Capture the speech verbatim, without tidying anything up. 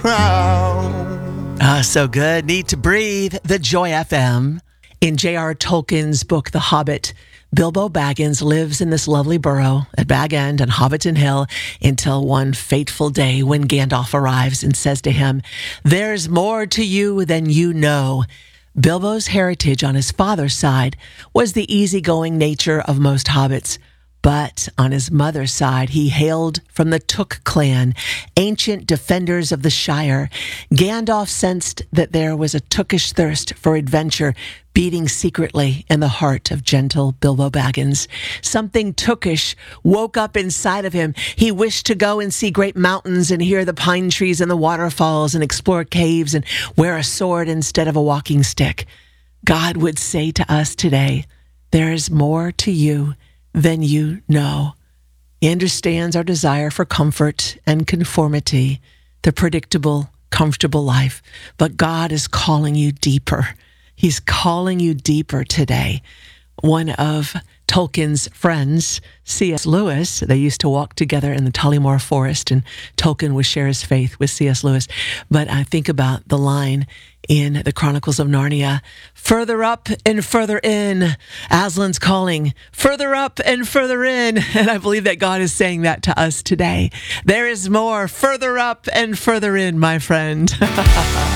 crown. Ah, so good. Need to breathe. The Joy F M. In J R. Tolkien's book, The Hobbit, Bilbo Baggins lives in this lovely burrow at Bag End and Hobbiton Hill until one fateful day when Gandalf arrives and says to him, "There's more to you than you know." Bilbo's heritage on his father's side was the easygoing nature of most hobbits. But on his mother's side, he hailed from the Took clan, ancient defenders of the Shire. Gandalf sensed that there was a Tookish thirst for adventure beating secretly in the heart of gentle Bilbo Baggins. Something Tookish woke up inside of him. He wished to go and see great mountains and hear the pine trees and the waterfalls and explore caves and wear a sword instead of a walking stick. God would say to us today, there is more to you than you know. He understands our desire for comfort and conformity, the predictable, comfortable life. But God is calling you deeper. He's calling you deeper today. One of Tolkien's friends, C S. Lewis, they used to walk together in the Tullymore Forest, and Tolkien would share his faith with C S. Lewis. But I think about the line in the Chronicles of Narnia, further up and further in, Aslan's calling, further up and further in. And I believe that God is saying that to us today. There is more, further up and further in, my friend.